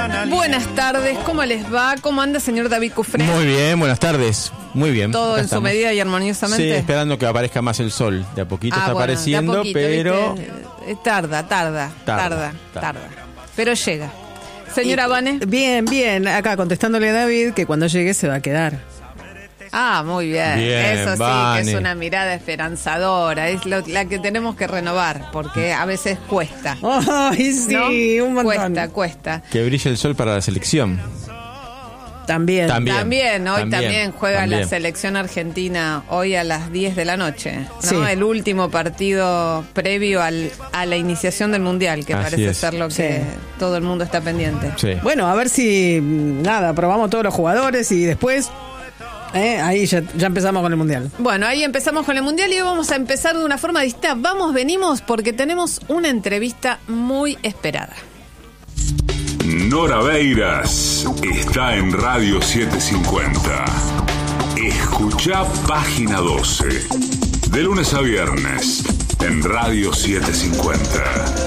Buenas tardes, ¿cómo les va? ¿Cómo anda, señor David Cufré? Muy bien, buenas tardes. Muy bien. ¿Todo en su medida y armoniosamente? Sí, esperando que aparezca más el sol. De a poquito está apareciendo, de a poquito, pero... Tarda. Pero llega. Señora Vane. Bien. Acá contestándole a David que cuando llegue se va a quedar. Ah, muy bien. Eso sí, Vane. que es una mirada esperanzadora. Es la que tenemos que renovar, porque a veces cuesta. Ay, sí, ¿no? un montón. Cuesta. Que brille el sol para la selección. También, hoy también juega la selección argentina hoy a las 10 de la noche, ¿no? Sí. El último partido previo a la iniciación del Mundial, que Así parece es. ser lo que todo el mundo está pendiente. Sí. Bueno, a ver si, probamos todos los jugadores y después, ahí ya empezamos con el Mundial. Bueno, ahí empezamos con el Mundial y hoy vamos a empezar de una forma distinta. Venimos porque tenemos una entrevista muy esperada. Nora Beiras está en Radio 750. Escuchá Página 12. De lunes a viernes en Radio 750.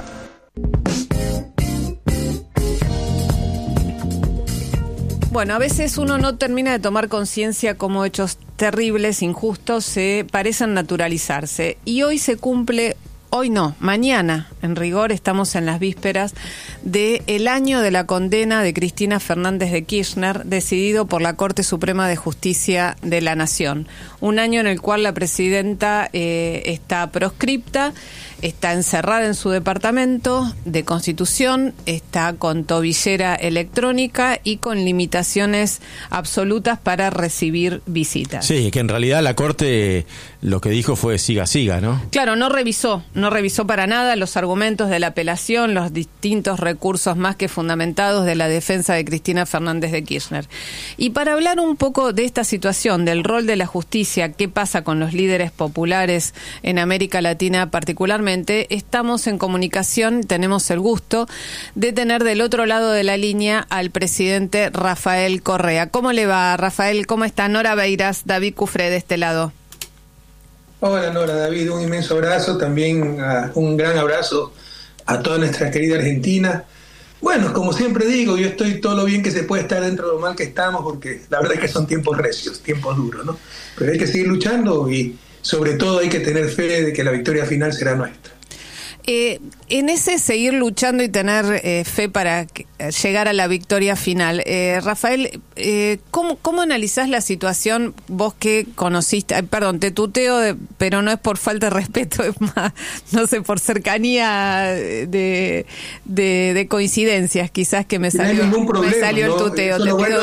Bueno, a veces uno no termina de tomar conciencia cómo hechos terribles, injustos, se parecen naturalizarse. Y hoy se cumple... Hoy no, mañana, en rigor, estamos en las vísperas del año de la condena de Cristina Fernández de Kirchner, decidido por la Corte Suprema de Justicia de la Nación. Un año en el cual la presidenta está proscripta, está encerrada en su departamento de Constitución, está con tobillera electrónica y con limitaciones absolutas para recibir visitas. Sí, que en realidad la Corte lo que dijo fue siga, ¿no? Claro, no revisó para nada los argumentos de la apelación, los distintos recursos más que fundamentados de la defensa de Cristina Fernández de Kirchner. Y para hablar un poco de esta situación, del rol de la justicia, qué pasa con los líderes populares en América Latina particularmente, estamos en comunicación, tenemos el gusto de tener del otro lado de la línea al presidente Rafael Correa. ¿Cómo le va, Rafael? ¿Cómo está? Nora Beiras, David Cufré de este lado. Hola Nora, David, un inmenso abrazo, también un gran abrazo a toda nuestra querida Argentina. Bueno, como siempre digo, yo estoy todo lo bien que se puede estar dentro de lo mal que estamos, porque la verdad es que son tiempos recios, tiempos duros, ¿no? Pero hay que seguir luchando y sobre todo hay que tener fe de que la victoria final será nuestra. En ese seguir luchando y tener fe para llegar a la victoria final, Rafael, ¿cómo analizás la situación vos que conociste? Perdón, te tuteo, pero no es por falta de respeto, es más, no sé, por cercanía de coincidencias, quizás que me salió, problema, me salió el tuteo.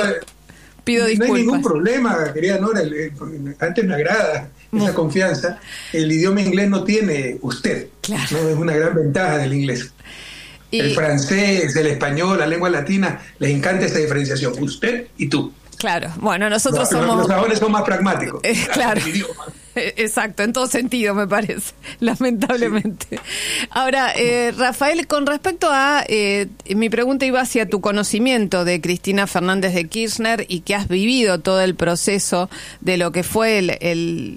Pido disculpas. No hay ningún problema, querida Nora, antes me agrada esa confianza. El idioma inglés no tiene usted, claro. ¿no? Es una gran ventaja del inglés. El francés, el español, la lengua latina, les encanta esa diferenciación, usted y tú. Claro, bueno, nosotros somos... Los sajones son más pragmáticos. Claro, exacto, en todo sentido me parece, lamentablemente. Sí. Ahora, Rafael, con respecto a... mi pregunta iba hacia tu conocimiento de Cristina Fernández de Kirchner y que has vivido todo el proceso de lo que fue el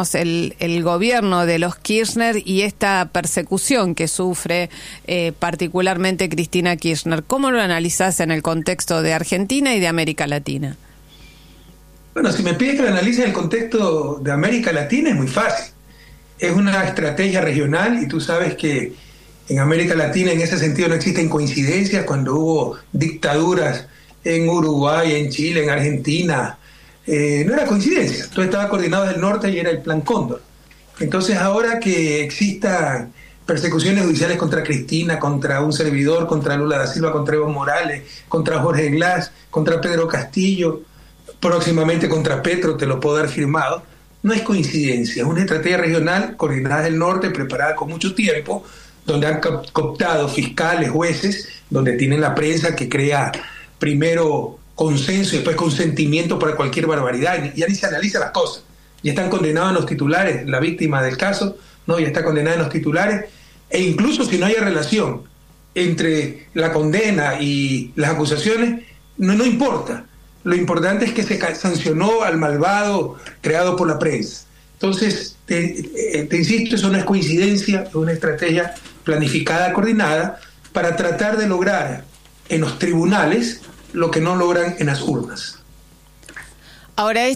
gobierno de los Kirchner y esta persecución que sufre particularmente Cristina Kirchner. ¿Cómo lo analizás en el contexto de Argentina y de América Latina? Bueno, si me pides que lo analice en el contexto de América Latina es muy fácil. Es una estrategia regional y tú sabes que en América Latina en ese sentido no existen coincidencias. Cuando hubo dictaduras en Uruguay, en Chile, en Argentina, no era coincidencia. Todo estaba coordinado del norte y era el Plan Cóndor. Entonces ahora que existan persecuciones judiciales contra Cristina, contra un servidor, contra Lula da Silva, contra Evo Morales, contra Jorge Glass, contra Pedro Castillo, próximamente contra Petro, te lo puedo dar firmado, no es coincidencia, es una estrategia regional coordinada del norte, preparada con mucho tiempo, donde han cooptado fiscales, jueces, donde tienen la prensa que crea primero consenso y después consentimiento para cualquier barbaridad, ya ni se analizan las cosas, ya están condenados en los titulares, la víctima del caso, no, ya está condenada en los titulares, e incluso si no haya relación entre la condena y las acusaciones, no importa. Lo importante es que se sancionó al malvado creado por la prensa. Entonces, te insisto, eso no es coincidencia, es una estrategia planificada, coordinada, para tratar de lograr en los tribunales lo que no logran en las urnas. Ahora,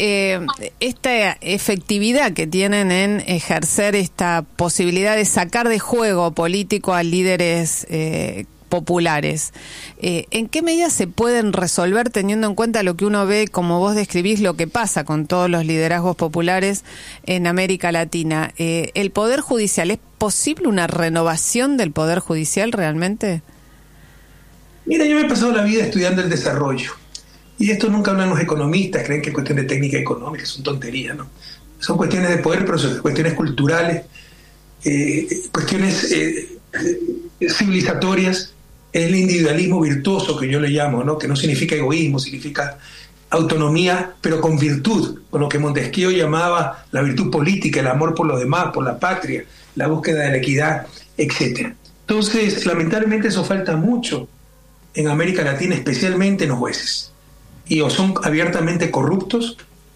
esta efectividad que tienen en ejercer esta posibilidad de sacar de juego político a líderes populares, ¿en qué medida se pueden resolver teniendo en cuenta lo que uno ve, como vos describís, lo que pasa con todos los liderazgos populares en América Latina? ¿El Poder Judicial, es posible una renovación del Poder Judicial realmente? Mira, yo me he pasado la vida estudiando el desarrollo. Y esto nunca hablan los economistas, creen que es cuestión de técnica económica, son tonterías, ¿no? Son cuestiones de poder, pero son cuestiones culturales, cuestiones civilizatorias. Es el individualismo virtuoso que yo le llamo, ¿no? Que no significa egoísmo, significa autonomía, pero con virtud, con lo que Montesquieu llamaba la virtud política, el amor por los demás, por la patria, la búsqueda de la equidad, etc. Entonces, lamentablemente eso falta mucho en América Latina, especialmente en los jueces. Y o son abiertamente corruptos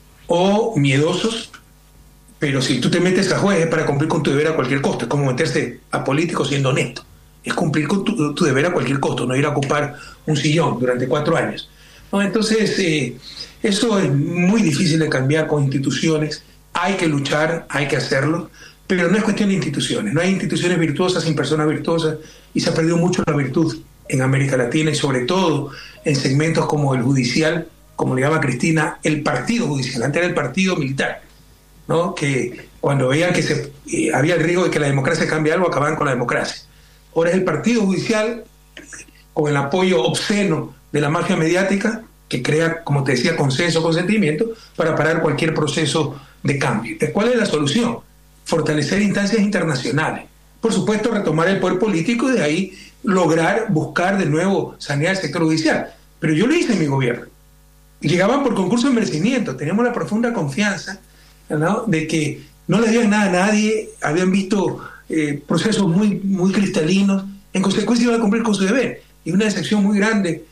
o miedosos, pero si tú te metes a juez es para cumplir con tu deber a cualquier costo. Es como meterse a político siendo honesto. Es cumplir con tu deber a cualquier costo, no ir a ocupar un sillón durante 4 años. ¿No? Entonces, eso es muy difícil de cambiar con instituciones. Hay que luchar, hay que hacerlo, pero no es cuestión de instituciones. No hay instituciones virtuosas sin personas virtuosas, y se ha perdido mucho la virtud en América Latina, y sobre todo en segmentos como el judicial, como le llama Cristina, el partido judicial. Antes era el partido militar, ¿no? Que cuando veían que había el riesgo de que la democracia cambie algo, acababan con la democracia. Ahora es el partido judicial, con el apoyo obsceno de la mafia mediática, que crea, como te decía, consenso, consentimiento, para parar cualquier proceso de cambio. Entonces, ¿cuál es la solución? Fortalecer instancias internacionales. Por supuesto, retomar el poder político y de ahí lograr buscar de nuevo sanear el sector judicial. Pero yo lo hice en mi gobierno. Llegaban por concurso de merecimiento. Teníamos la profunda confianza, ¿no?, de que no le dieron nada a nadie, habían visto procesos muy, muy cristalinos, en consecuencia iban a cumplir con su deber. Y una decepción muy grande,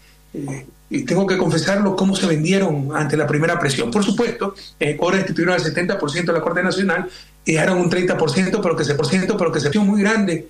y tengo que confesarlo, cómo se vendieron ante la primera presión. Por supuesto, ahora instituyeron al 70% de la Corte Nacional y eran un 30%, pero que decepción muy grande.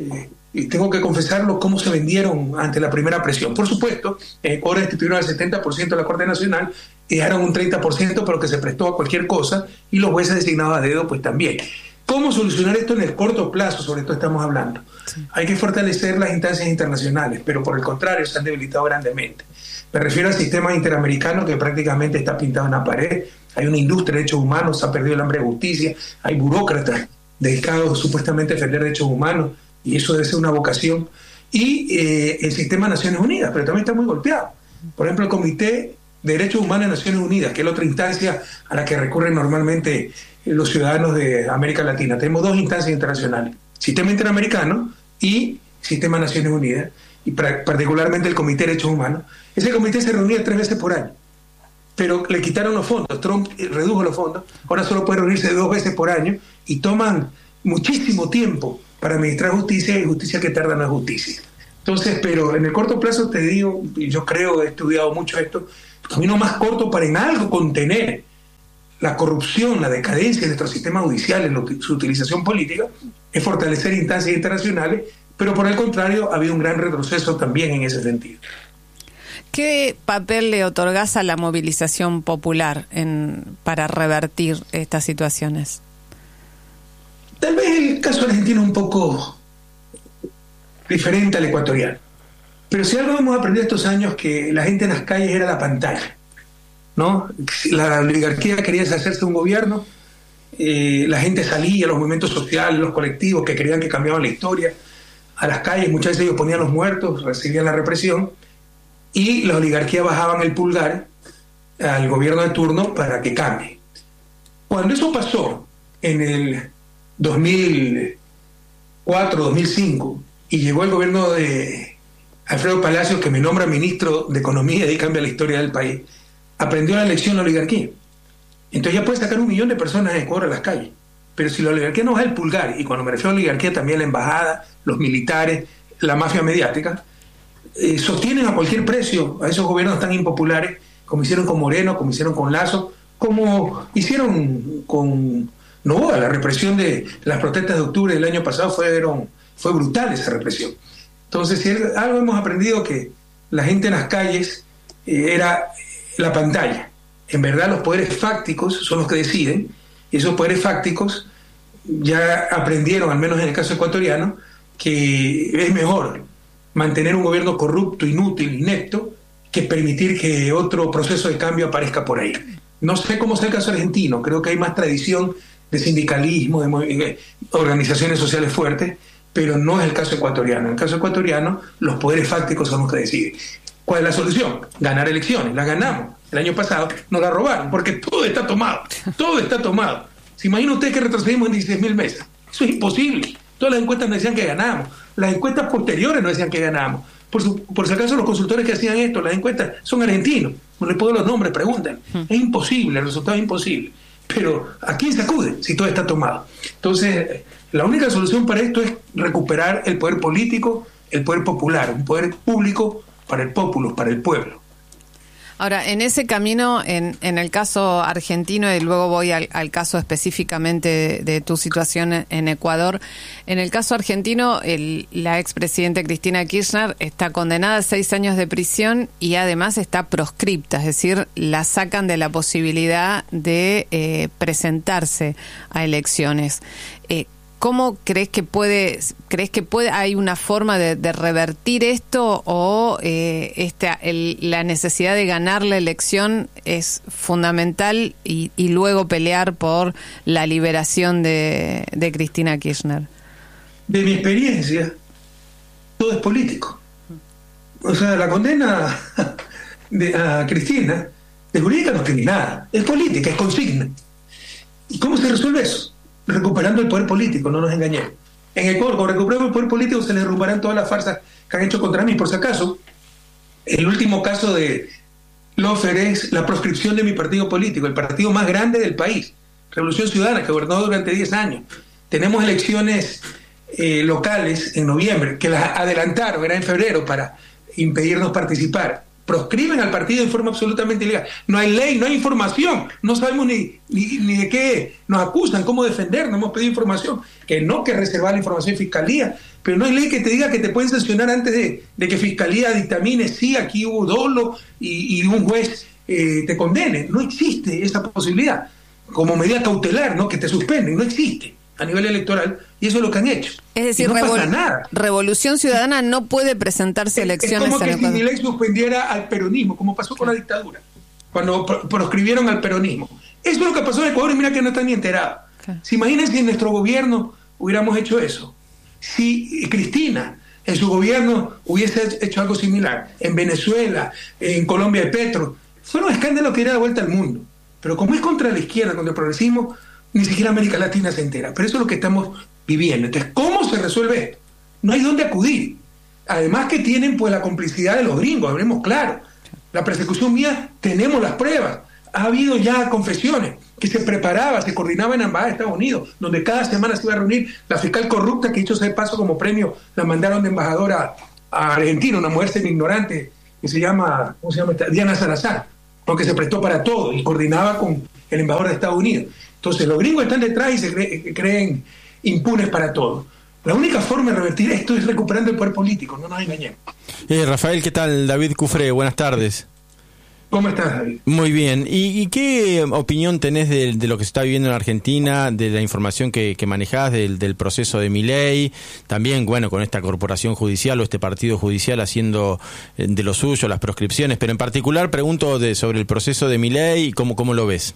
Y tengo que confesarlo, cómo se vendieron ante la primera presión. Por supuesto, ahora instituyeron al 70% de la Corte Nacional y dejaron un 30%, pero que se prestó a cualquier cosa, y los jueces designados a dedo, pues también. ¿Cómo solucionar esto en el corto plazo? Sobre esto estamos hablando. Sí. Hay que fortalecer las instancias internacionales, pero por el contrario se han debilitado grandemente. Me refiero al sistema interamericano, que prácticamente está pintado en la pared. Hay una industria de derechos humanos, se ha perdido el hambre de justicia, hay burócratas dedicados supuestamente a defender derechos humanos, y eso debe ser una vocación. Y el sistema de Naciones Unidas, pero también está muy golpeado. Por ejemplo, el Comité de Derechos Humanos de Naciones Unidas, que es la otra instancia a la que recurren normalmente los ciudadanos de América Latina. Tenemos 2 instancias internacionales: Sistema Interamericano y Sistema de Naciones Unidas, y particularmente el Comité de Derechos Humanos. Ese comité se reunía 3 veces por año, pero le quitaron los fondos. Trump redujo los fondos, ahora solo puede reunirse 2 veces por año, y toman muchísimo tiempo para administrar justicia, y justicia que tarda en la justicia. Entonces, pero en el corto plazo te digo, y yo creo, he estudiado mucho esto, el camino más corto para en algo contener la corrupción, la decadencia de nuestro sistema judicial en su utilización política, es fortalecer instancias internacionales, pero por el contrario ha habido un gran retroceso también en ese sentido. ¿Qué papel le otorgás a la movilización popular para revertir estas situaciones? Tal vez el caso argentino es un poco diferente al ecuatoriano, pero si algo hemos aprendido estos años, que la gente en las calles era la pantalla, ¿no? La oligarquía quería deshacerse de un gobierno, la gente salía, los movimientos sociales, los colectivos que creían que cambiaban la historia, a las calles. Muchas veces ellos ponían los muertos, recibían la represión, y la oligarquía bajaban el pulgar al gobierno de turno para que cambie. Cuando eso pasó en el 2004, 2005, y llegó el gobierno de Alfredo Palacios, que me nombra ministro de Economía y cambia la historia del país, aprendió la lección la oligarquía. Entonces ya puede sacar 1 millón de personas en Ecuador a las calles. Pero si la oligarquía no baja el pulgar, y cuando me refiero a la oligarquía también la embajada, los militares, la mafia mediática, sostienen a cualquier precio a esos gobiernos tan impopulares, como hicieron con Moreno, como hicieron con Lasso, como hicieron con Noboa. La represión de las protestas de octubre del año pasado fue brutal, esa represión. Entonces, si algo hemos aprendido, que la gente en las calles era la pantalla. En verdad los poderes fácticos son los que deciden, y esos poderes fácticos ya aprendieron, al menos en el caso ecuatoriano, que es mejor mantener un gobierno corrupto, inútil, inepto, que permitir que otro proceso de cambio aparezca por ahí. No sé cómo es el caso argentino, creo que hay más tradición de sindicalismo, de organizaciones sociales fuertes, pero no es el caso ecuatoriano. En el caso ecuatoriano, los poderes fácticos son los que deciden. ¿Cuál es la solución? Ganar elecciones. Las ganamos. El año pasado nos la robaron, porque todo está tomado. Todo está tomado. ¿Se imagina usted que retrocedimos en 16.000 mesas? Eso es imposible. Todas las encuestas nos decían que ganamos. Las encuestas posteriores nos decían que ganamos. Por si acaso los consultores que hacían esto, las encuestas, son argentinos. No les puedo los nombres, preguntan. Es imposible, el resultado es imposible. Pero ¿a quién se acude si todo está tomado? Entonces, la única solución para esto es recuperar el poder político, el poder popular, un poder público para el pueblo, para el pueblo. Ahora, en ese camino, en el caso argentino, y luego voy al caso específicamente de tu situación en Ecuador, en el caso argentino, la expresidenta Cristina Kirchner está condenada a 6 años de prisión y además está proscripta, es decir, la sacan de la posibilidad de presentarse a elecciones. ¿Cómo crees que hay una forma de revertir esto, o la necesidad de ganar la elección es fundamental y luego pelear por la liberación de Cristina Kirchner? De mi experiencia, todo es político. O sea, la condena a Cristina de jurídica no tiene nada, es política, es consigna. ¿Y cómo se resuelve eso? Recuperando el poder político, no nos engañemos. En Ecuador, con recuperando el poder político, se les derrumbarán todas las farsas que han hecho contra mí. Por si acaso, el último caso de Lofer es la proscripción de mi partido político, el partido más grande del país, Revolución Ciudadana, que gobernó durante 10 años. Tenemos elecciones locales en noviembre, que las adelantaron, era en febrero, para impedirnos participar. Proscriben al partido de forma absolutamente ilegal. No hay ley, no hay información. No sabemos ni de qué nos acusan, cómo defendernos. Hemos pedido información, que reservar la información en Fiscalía, pero no hay ley que te diga que te pueden sancionar antes de que Fiscalía dictamine sí, aquí hubo dolo y un juez te condene. No existe esa posibilidad. Como medida cautelar, ¿no? Que te suspenden. No existe a nivel electoral, y eso es lo que han hecho. Es decir, no pasa nada. Revolución Ciudadana no puede presentarse a elecciones. Es como que si Milei suspendiera al peronismo, como pasó con la dictadura, cuando proscribieron al peronismo. Eso es lo que pasó en Ecuador, y mira que no están ni enterados. ¿Se imaginan si en nuestro gobierno hubiéramos hecho eso? Si Cristina en su gobierno hubiese hecho algo similar, en Venezuela, en Colombia de Petro, fue un escándalo que diera la vuelta al mundo. Pero como es contra la izquierda, contra el progresismo, ni siquiera América Latina se entera. Pero eso es lo que estamos viviendo. Entonces, ¿cómo se resuelve esto? No hay dónde acudir. Además que tienen pues la complicidad de los gringos, hablemos claro. La persecución mía, tenemos las pruebas. Ha habido ya confesiones que se preparaba, se coordinaba en la Embajada de Estados Unidos, donde cada semana se iba a reunir la fiscal corrupta, que dicho sea de paso como premio, la mandaron de embajadora a Argentina, una mujer semi-ignorante que se llama, ¿cómo se llama? Diana Salazar, porque se prestó para todo y coordinaba con el embajador de Estados Unidos. Entonces los gringos están detrás y se creen impunes para todo. La única forma de revertir esto es recuperando el poder político, no nos engañemos. Rafael, ¿qué tal? David Cufré, buenas tardes. ¿Cómo estás, David? Muy bien. ¿Y qué opinión tenés de lo que se está viviendo en Argentina, de la información que manejás del proceso de Milei? También, bueno, con esta corporación judicial o este partido judicial haciendo de lo suyo las proscripciones, pero en particular pregunto sobre el proceso de Milei y cómo lo ves.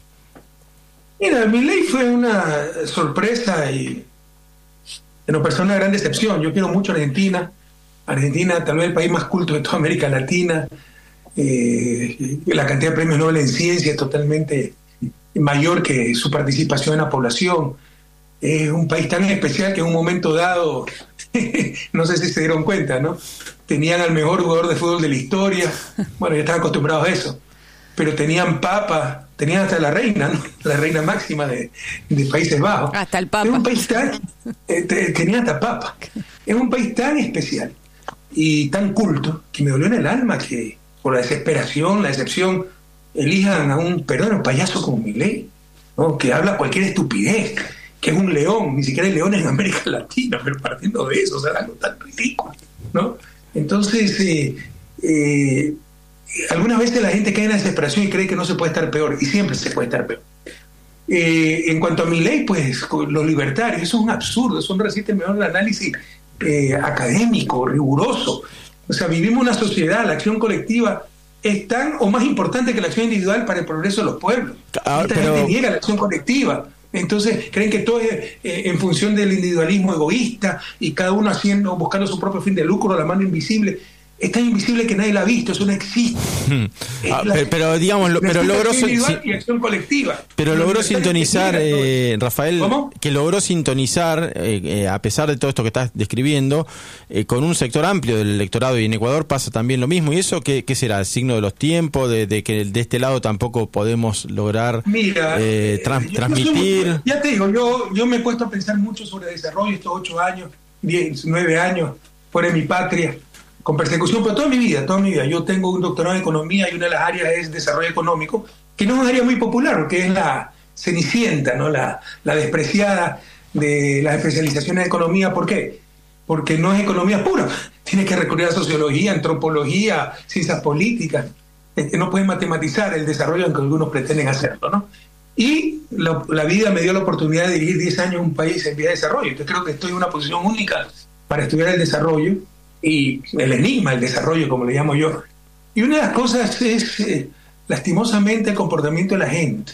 Mira, Milei fue una sorpresa y en lo personal una gran decepción. Yo quiero mucho a Argentina. Argentina, tal vez el país más culto de toda América Latina. La cantidad de premios Nobel en ciencia es totalmente mayor que su participación en la población. Es un país tan especial que en un momento dado, no sé si se dieron cuenta, ¿no? Tenían al mejor jugador de fútbol de la historia. Bueno, ya estaban acostumbrados a eso. Pero tenían papa, tenían hasta la reina, ¿no? La reina máxima de Países Bajos. Hasta el papa. Es un país tan... tenía hasta papa. Es un país tan especial y tan culto que me dolió en el alma que por la desesperación, la decepción, elijan a un payaso como Milei, ¿no? Que habla cualquier estupidez, que es un león, ni siquiera hay leones en América Latina, pero partiendo de eso, o sea, algo tan ridículo, ¿no? Entonces, algunas veces la gente cae en la desesperación y cree que no se puede estar peor, y siempre se puede estar peor. En cuanto a Milei, pues los libertarios, eso es un absurdo, eso no resiste mejor el análisis académico, riguroso. O sea, vivimos una sociedad, la acción colectiva es tan o más importante que la acción individual para el progreso de los pueblos. Esta gente niega la acción colectiva. Entonces creen que todo es en función del individualismo egoísta y cada uno buscando su propio fin de lucro, la mano invisible. Es tan invisible que nadie la ha visto, eso no existe. Pero digamos, pero logró y acción colectiva. Pero logró sintonizar, Rafael, ¿cómo? Que logró sintonizar, a pesar de todo esto que estás describiendo, con un sector amplio del electorado, y en Ecuador pasa también lo mismo. ¿Y eso qué será? ¿El signo de los tiempos? De que de este lado tampoco podemos lograr transmitir. Ya te digo, yo me he puesto a pensar mucho sobre desarrollo estos 8 años, 9 años fuera de mi patria, con persecución, pero toda mi vida. Yo tengo un doctorado en economía y una de las áreas es desarrollo económico, que no es un área muy popular, porque es la cenicienta, ¿no? La despreciada de las especializaciones de economía. ¿Por qué? Porque no es economía pura. Tienes que recurrir a sociología, antropología, ciencias políticas. No puedes matematizar el desarrollo aunque algunos pretenden hacerlo, ¿no? Y la vida me dio la oportunidad de dirigir 10 años un país en vía de desarrollo. Entonces creo que estoy en una posición única para estudiar el desarrollo y el enigma del desarrollo, como le llamo yo. Y una de las cosas es, lastimosamente, el comportamiento de la gente,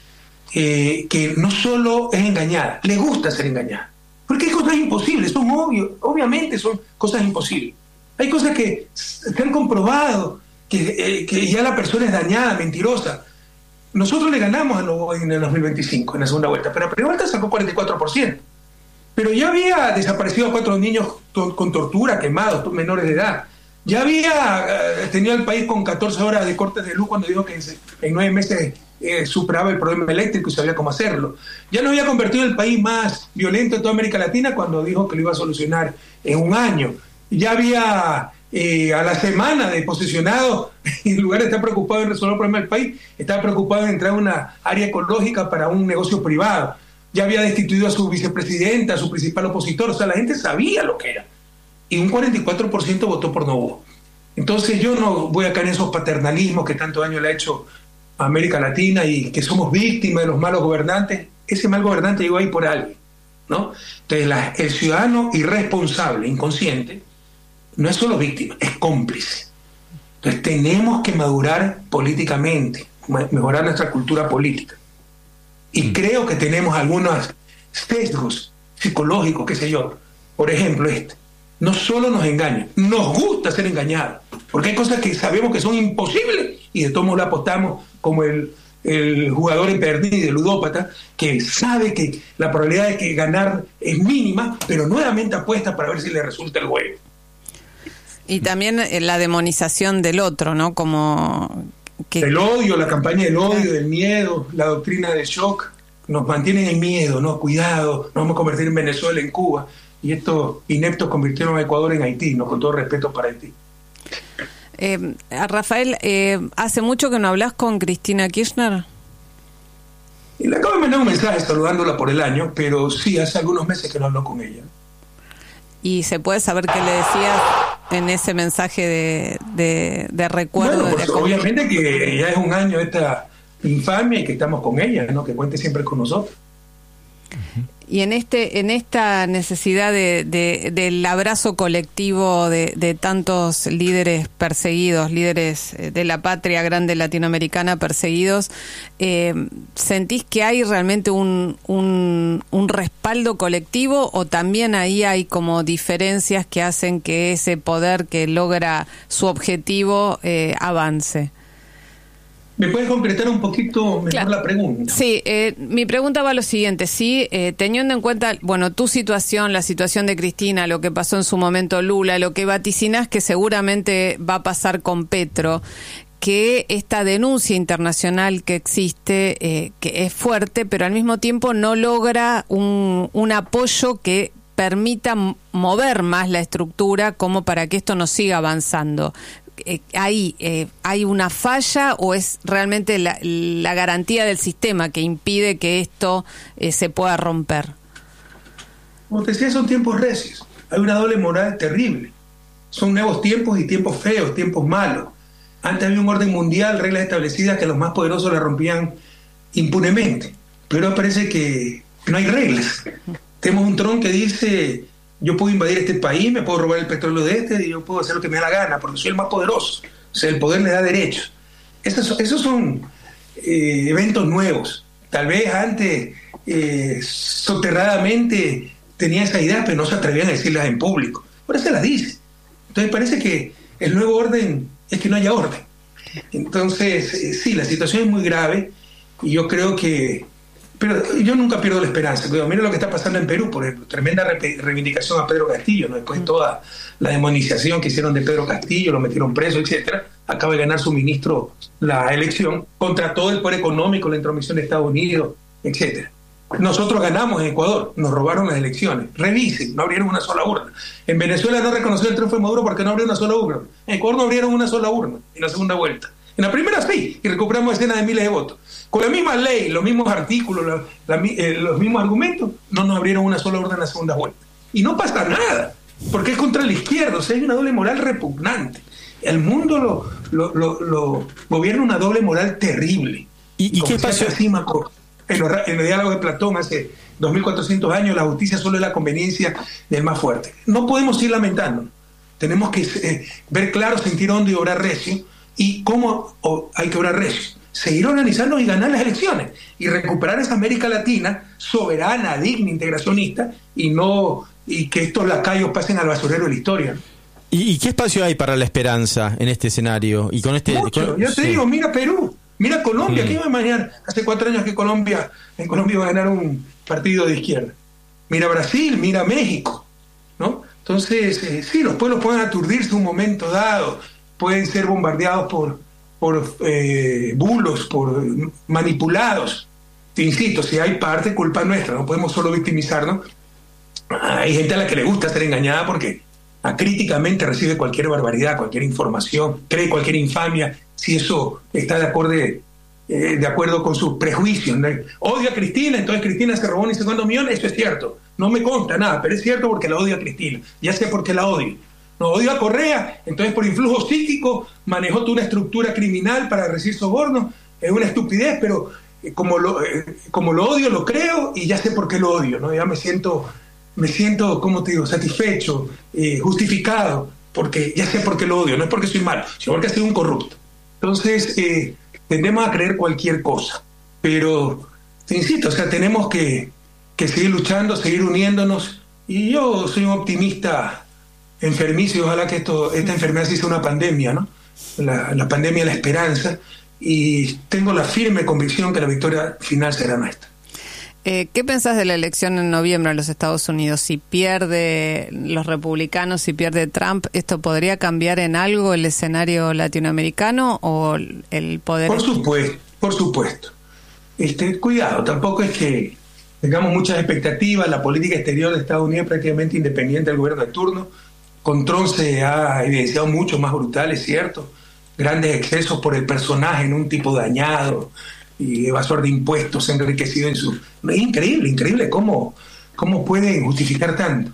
que no solo es engañada, le gusta ser engañada. Porque hay cosas imposibles, son obviamente son cosas imposibles. Hay cosas que se han comprobado, que ya la persona es dañada, mentirosa. Nosotros le ganamos a Novoa en el 2025, en la segunda vuelta, pero la primera vuelta sacó 44%. Pero ya había desaparecido a 4 niños con tortura, quemados, menores de edad. Ya había tenido el país con 14 horas de cortes de luz cuando dijo que en 9 meses superaba el problema eléctrico y sabía cómo hacerlo. Ya no había convertido el país más violento de toda América Latina cuando dijo que lo iba a solucionar en 1 año. Ya había a la semana de posesionado, en lugar de estar preocupado en resolver el problema del país, estaba preocupado en entrar a una área ecológica para un negocio privado. Ya había destituido a su vicepresidenta, a su principal opositor. O sea, la gente sabía lo que era. Y un 44% votó por Novoa. Entonces yo no voy a caer en esos paternalismos que tanto daño le ha hecho a América Latina y que somos víctimas de los malos gobernantes. Ese mal gobernante llegó ahí por alguien, ¿no? Entonces el ciudadano irresponsable, inconsciente, no es solo víctima, es cómplice. Entonces tenemos que madurar políticamente, mejorar nuestra cultura política. Y creo que tenemos algunos sesgos psicológicos, qué sé yo. Por ejemplo, no solo nos engañan, nos gusta ser engañados, porque hay cosas que sabemos que son imposibles y de todos modos la apostamos, como el jugador empedernido, el ludópata, que sabe que la probabilidad de que ganar es mínima, pero nuevamente apuesta para ver si le resulta el juego. Y también la demonización del otro, ¿no? Como el odio, la campaña del odio, del miedo, la doctrina del shock, nos mantienen en miedo, ¿no? Cuidado, nos vamos a convertir en Venezuela, en Cuba, y estos ineptos convirtieron a Ecuador en Haití, ¿no? Con todo respeto para Haití. Rafael, ¿hace mucho que no hablas con Cristina Kirchner? Y le acabo de mandar un mensaje saludándola por el año, pero sí, hace algunos meses que no hablo con ella. ¿Y se puede saber qué le decías en ese mensaje de recuerdo? Bueno, pues, obviamente que ya es 1 año esta infamia y que estamos con ella, ¿no? Que cuente siempre con nosotros. Y en esta necesidad del abrazo colectivo de tantos líderes perseguidos, líderes de la patria grande latinoamericana perseguidos, ¿sentís que hay realmente un respaldo colectivo o también ahí hay como diferencias que hacen que ese poder que logra su objetivo avance? ¿Me puedes concretar un poquito mejor la pregunta? Sí, mi pregunta va a lo siguiente. Sí, teniendo en cuenta, bueno, tu situación, la situación de Cristina, lo que pasó en su momento Lula, lo que vaticinás que seguramente va a pasar con Petro, que esta denuncia internacional que existe, que es fuerte, pero al mismo tiempo no logra un apoyo que permita mover más la estructura como para que esto no siga avanzando. ¿Hay una falla o es realmente la garantía del sistema que impide que esto se pueda romper? Como te decía, son tiempos recios. Hay una doble moral terrible. son nuevos tiempos y tiempos feos, tiempos malos. Antes había un orden mundial, reglas establecidas que los más poderosos la rompían impunemente. Pero parece que no hay reglas. Tenemos un Trump que dice: yo puedo invadir este país, me puedo robar el petróleo de y yo puedo hacer lo que me da la gana porque soy el más poderoso. O sea, el poder me da derechos. Esos son eventos nuevos. Tal vez antes soterradamente tenía esa idea, pero no se atrevían a decirlas en público. Ahora se las dice. Entonces parece que el nuevo orden es que no haya orden. Entonces, sí, la situación es muy grave y yo creo que... Pero yo nunca pierdo la esperanza. Mira lo que está pasando en Perú, por ejemplo. Tremenda reivindicación a Pedro Castillo, ¿no? Después de toda la demonización que hicieron de Pedro Castillo, lo metieron preso, etcétera. Acaba de ganar su ministro la elección contra todo el poder económico, la intromisión de Estados Unidos, etcétera. Nosotros ganamos en Ecuador, nos robaron las elecciones. Revisen, no abrieron una sola urna. En Venezuela no reconoció el triunfo de Maduro porque no abrió una sola urna. En Ecuador no abrieron una sola urna en la segunda vuelta. En la primera sí, y recuperamos decenas de miles de votos. Con la misma ley, los mismos artículos, los mismos argumentos, no nos abrieron una sola urna en la segunda vuelta. Y no pasa nada, porque es contra la izquierda, o sea, hay una doble moral repugnante. El mundo lo gobierna una doble moral terrible. ¿Y qué pasa? En el diálogo de Platón hace 2400 años, la justicia solo es la conveniencia del más fuerte. No podemos ir lamentando. Tenemos que ver claro, sentir hondo y obrar recio. ¿Y cómo hay que obrar recio? Seguir organizando y ganar las elecciones y recuperar esa América Latina soberana, digna, integracionista y que estos lacayos pasen al basurero de la historia. ¿Y qué espacio hay para la esperanza en este escenario? Y con yo te digo, mira Perú, mira Colombia. ¿Quién iba a imaginar hace 4 años que en Colombia iba a ganar un partido de izquierda? Mira Brasil, mira México, ¿no? Entonces, sí, los pueblos pueden aturdirse un momento dado, pueden ser bombardeados por bulos, por manipulados. Te insisto, si hay parte, culpa nuestra, no podemos solo victimizarnos. Hay gente a la que le gusta ser engañada porque acríticamente recibe cualquier barbaridad, cualquier información, cree cualquier infamia, si eso está de acuerdo con sus prejuicios, ¿no? Odia a Cristina, entonces Cristina se robó ni 50 millones, eso es cierto. No me consta nada, pero es cierto porque la odio a Cristina. Ya sé por qué la odio. No, odio a Correa, entonces por influjo psíquico manejó toda una estructura criminal para recibir sobornos. Es una estupidez, pero como lo odio, lo creo y ya sé por qué lo odio, ¿no? Ya me siento, ¿cómo te digo?, satisfecho, justificado, porque ya sé por qué lo odio. No es porque soy malo, sino porque soy un corrupto. Entonces, tendemos a creer cualquier cosa. Pero, te insisto, o sea, tenemos que seguir luchando, seguir uniéndonos. Y yo soy un optimista enfermizo y ojalá que esta enfermedad sí sea una pandemia, ¿no? La pandemia de la esperanza, y tengo la firme convicción que la victoria final será nuestra. ¿Qué pensás de la elección en noviembre en los Estados Unidos? Si pierde los republicanos, si pierde Trump, ¿esto podría cambiar en algo el escenario latinoamericano o el poder? Por supuesto. Cuidado, tampoco es que tengamos muchas expectativas. La política exterior de Estados Unidos es prácticamente independiente del gobierno de turno. Con Trump se ha evidenciado mucho más brutal, es cierto. Grandes excesos por el personaje, en un tipo dañado y evasor de impuestos, enriquecido en su... Es increíble cómo pueden justificar tanto.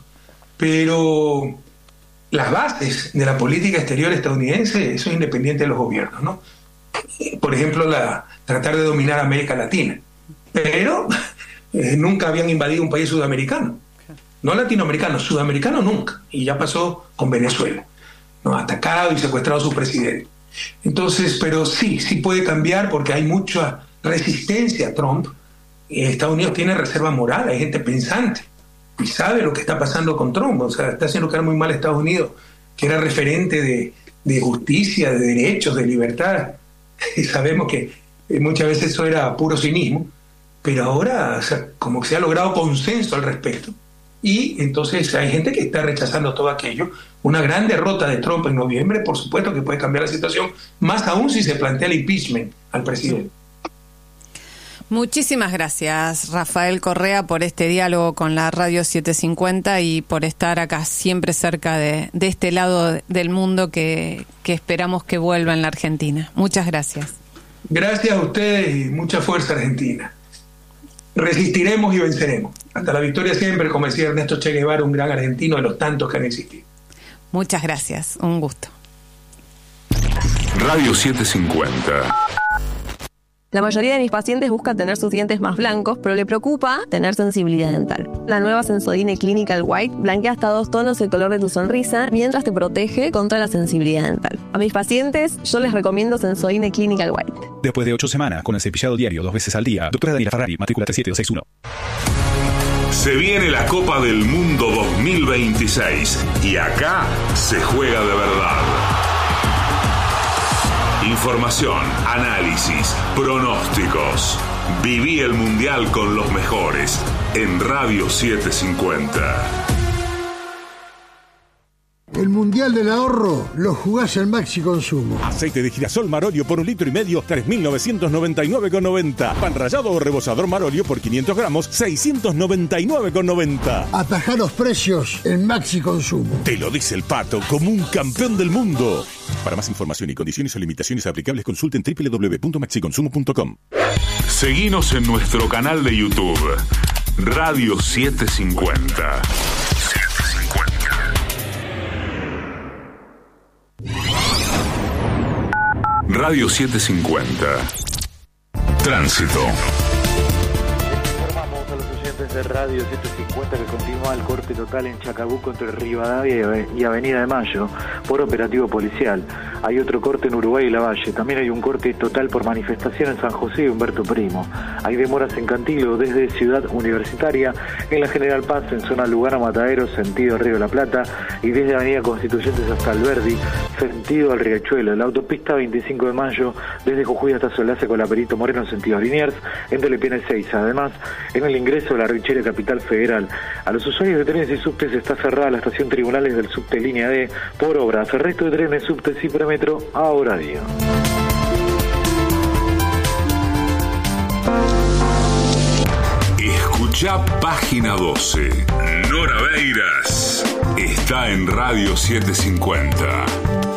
Pero las bases de la política exterior estadounidense son independientes de los gobiernos, ¿no? Por ejemplo, tratar de dominar América Latina. Pero nunca habían invadido un país sudamericano. No latinoamericano, sudamericano nunca. Y ya pasó con Venezuela, ¿no? Atacado y secuestrado a su presidente. Entonces, pero sí puede cambiar porque hay mucha resistencia a Trump. Estados Unidos tiene reserva moral, hay gente pensante y sabe lo que está pasando con Trump. O sea, está haciendo quedar muy mal a Estados Unidos, que era referente de justicia, de derechos, de libertad. Y sabemos que muchas veces eso era puro cinismo, pero ahora, o sea, como que se ha logrado consenso al respecto. Y entonces hay gente que está rechazando todo aquello. Una gran derrota de Trump en noviembre, por supuesto que puede cambiar la situación, más aún si se plantea el impeachment al presidente. Muchísimas gracias, Rafael Correa, por este diálogo con la Radio 750 y por estar acá siempre cerca de este lado del mundo que esperamos que vuelva en la Argentina. Muchas gracias. Gracias a ustedes y mucha fuerza, Argentina. Resistiremos y venceremos. Hasta la victoria siempre, como decía Ernesto Che Guevara, un gran argentino de los tantos que han existido. Muchas gracias, un gusto. Radio 750. La mayoría de mis pacientes buscan tener sus dientes más blancos, pero le preocupa tener sensibilidad dental. La nueva Sensodyne Clinical White blanquea hasta 2 tonos el color de tu sonrisa, mientras te protege contra la sensibilidad dental. A mis pacientes, yo les recomiendo Sensodyne Clinical White. Después de 8 semanas, con el cepillado diario 2 veces al día. Doctora Daniela Ferrari, matrícula 37261. Se viene la Copa del Mundo 2026 y acá se juega de verdad. Información, análisis, pronósticos. Viví el Mundial con los mejores en Radio 750. El Mundial del Ahorro lo jugás en Maxi Consumo. Aceite de girasol Marolio por 1,5 litros, 3.999,90. Pan rallado o rebozador Marolio por 500 gramos, 699,90. Atajá los precios en Maxi Consumo. Te lo dice el Pato, como un campeón del mundo. Para más información y condiciones o limitaciones aplicables, consulten www.maxiconsumo.com. Seguinos en nuestro canal de YouTube, Radio 750. Radio 750. Tránsito. Informamos a los oyentes de Radio 750 que continúa el corte total en Chacabuco entre Rivadavia y Avenida de Mayo por operativo policial. Hay otro corte en Uruguay y Lavalle. También hay un corte total por manifestación en San José y Humberto Primo. Hay demoras en Cantilo desde Ciudad Universitaria, en la General Paz, en zona Lugano Mataderos, sentido Río de la Plata, y desde Avenida Constituyentes hasta Alberdi, sentido al Riachuelo. La autopista 25 de Mayo, desde Jujuy hasta Solace con la Perito Moreno, sentido a Liniers, entre Lepien y Seiza. Además, en el ingreso de la Richeria Capital Federal. A los usuarios de trenes y subtes está cerrada la estación Tribunales del subte línea D por obras. El resto de trenes, subtes y premetro a horario. Escucha Página 12. Nora Beiras está en Radio 750.